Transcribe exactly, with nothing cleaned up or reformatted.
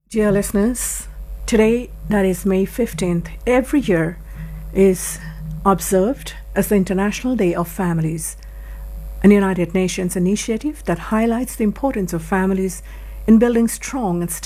Dear listeners, today, that is May fifteenth, every year is observed as the International Day of Families, an United Nations initiative that highlights the importance of families in building strong and